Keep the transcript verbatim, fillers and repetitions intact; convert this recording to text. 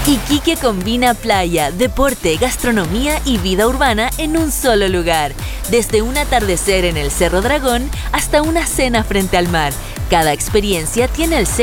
Iquique combina playa, deporte, gastronomía y vida urbana en un solo lugar. Desde un atardecer en el Cerro Dragón hasta una cena frente al mar. Cada experiencia tiene el